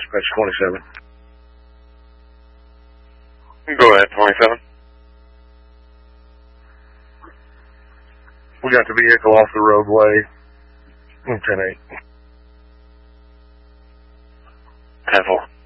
dispatch 27. Go ahead, 27. We got the vehicle off the roadway. 10-8. 10-4.